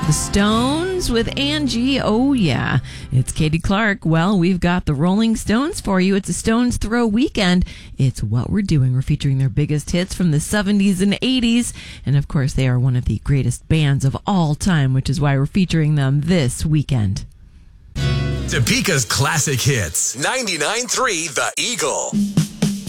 The Stones with Angie. Oh, yeah. It's Katie Clark. Well, we've got the Rolling Stones for you. It's a Stones Throw weekend. It's what we're doing. We're featuring their biggest hits from the 70s and 80s. And, of course, they are one of the greatest bands of all time, which is why we're featuring them this weekend. Topeka's classic hits. 99.3 The Eagle.